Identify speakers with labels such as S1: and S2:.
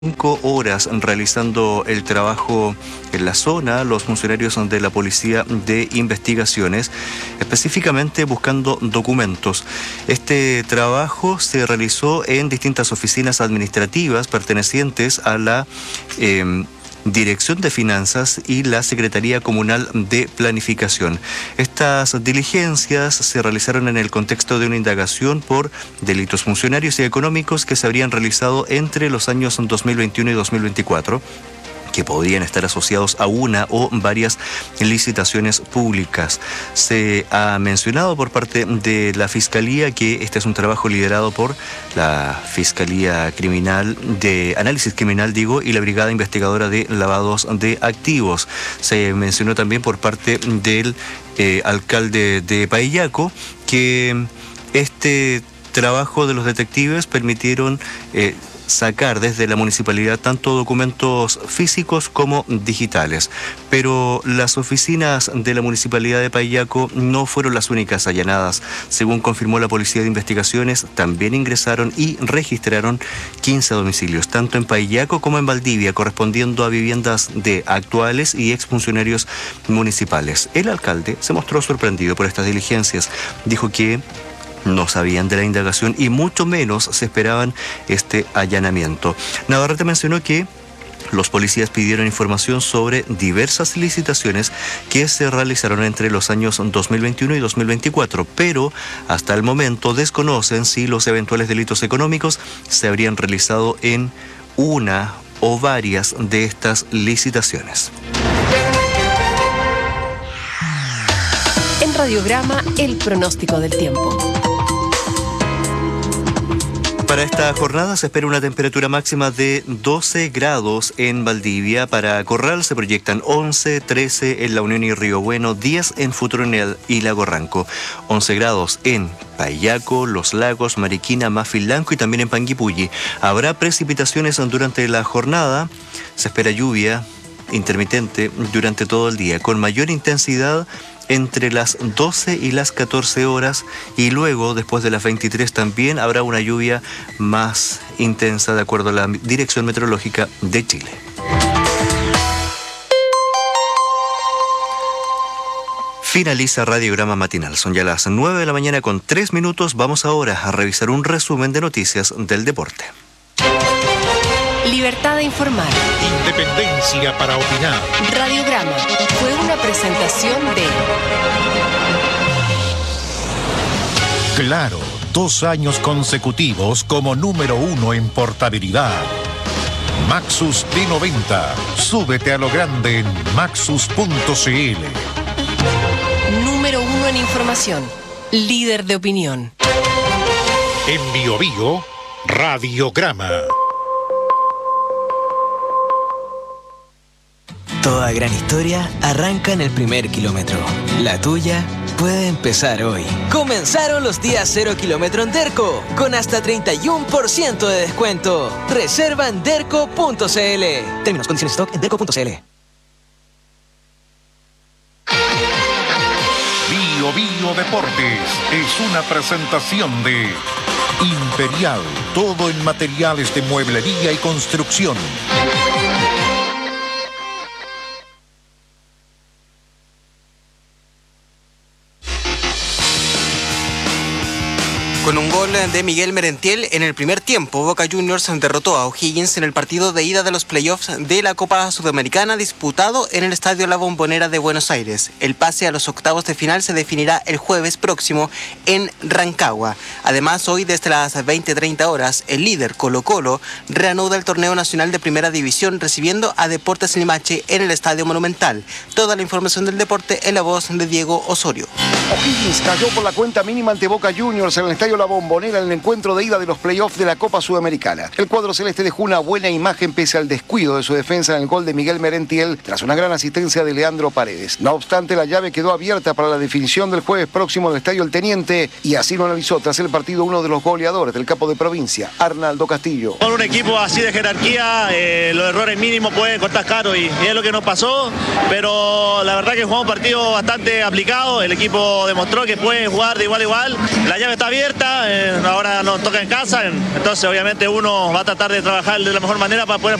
S1: 5 horas realizando el trabajo en la zona, los funcionarios de la Policía de Investigaciones, específicamente buscando documentos. Este trabajo se realizó en distintas oficinas administrativas pertenecientes a la Dirección de Finanzas y la Secretaría Comunal de Planificación. Estas diligencias se realizaron en el contexto de una indagación por delitos funcionarios y económicos que se habrían realizado entre los años 2021 y 2024. Que podrían estar asociados a una o varias licitaciones públicas. Se ha mencionado por parte de la Fiscalía que este es un trabajo liderado por la Fiscalía Criminal de Análisis Criminal, y la Brigada Investigadora de Lavados de Activos. Se mencionó también por parte del alcalde de Paillaco que este trabajo de los detectives permitieron sacar desde la municipalidad tanto documentos físicos como digitales. Pero las oficinas de la municipalidad de Paillaco no fueron las únicas allanadas. Según confirmó la Policía de Investigaciones, también ingresaron y registraron 15 domicilios, tanto en Paillaco como en Valdivia, correspondiendo a viviendas de actuales y exfuncionarios municipales. El alcalde se mostró sorprendido por estas diligencias. Dijo que no sabían de la indagación y mucho menos se esperaban este allanamiento. Navarrete mencionó que los policías pidieron información sobre diversas licitaciones que se realizaron entre los años 2021 y 2024, pero hasta el momento desconocen si los eventuales delitos económicos se habrían realizado en una o varias de estas licitaciones.
S2: En Radiograma, el pronóstico del tiempo.
S1: Para esta jornada se espera una temperatura máxima de 12 grados en Valdivia. Para Corral se proyectan 11, 13 en La Unión y Río Bueno, 10 en Futuronel y Lago Ranco, 11 grados en Paillaco, Los Lagos, Mariquina, Mafilanco y también en Panguipulli. Habrá precipitaciones durante la jornada. Se espera lluvia intermitente durante todo el día, con mayor intensidad entre las 12 y las 14 horas, y luego, después de las 23, también habrá una lluvia más intensa, de acuerdo a la Dirección Meteorológica de Chile. Finaliza Radiograma Matinal. Son ya las 9 de la mañana con 3 minutos. Vamos ahora a revisar un resumen de noticias del deporte.
S2: Libertad de informar.
S3: Independencia para opinar.
S2: Radiograma fue una presentación de
S3: Claro, 2 años consecutivos como número 1 en portabilidad. Maxus T90. Súbete a lo grande en maxus.cl.
S2: Número 1 en información. Líder de opinión.
S3: En Bio Bio, Radiograma.
S4: Toda gran historia arranca en el primer kilómetro. La tuya puede empezar hoy. Comenzaron los días 0 kilómetro en Derco, con hasta 31% de descuento. Reserva en derco.cl. Términos, condiciones, stock en derco.cl.
S3: Bio Bio Deportes es una presentación de Imperial, todo en materiales de mueblería y construcción.
S5: Con un gol de Miguel Merentiel en el primer tiempo, Boca Juniors derrotó a O'Higgins en el partido de ida de los playoffs de la Copa Sudamericana disputado en el Estadio La Bombonera de Buenos Aires. El pase a los octavos de final se definirá el jueves próximo en Rancagua. Además, hoy desde las 20:30 horas, el líder Colo-Colo reanuda el torneo nacional de Primera División recibiendo a Deportes Limache en el Estadio Monumental. Toda la información del deporte en la voz de Diego Osorio.
S6: O'Higgins cayó por la cuenta mínima ante Boca Juniors en el Estadio La Bombonera en el encuentro de ida de los playoffs de la Copa Sudamericana. El cuadro celeste dejó una buena imagen pese al descuido de su defensa en el gol de Miguel Merentiel tras una gran asistencia de Leandro Paredes. No obstante, la llave quedó abierta para la definición del jueves próximo del Estadio El Teniente, y así lo analizó tras el partido uno de los goleadores del capo de provincia, Arnaldo Castillo.
S7: Con un equipo así de jerarquía, los errores mínimos pueden cortar caro y es lo que nos pasó, pero la verdad que jugamos un partido bastante aplicado. El equipo equipo demostró que puede jugar de igual a igual. La llave está abierta, ahora nos toca en casa, entonces obviamente uno va a tratar de trabajar de la mejor manera para poder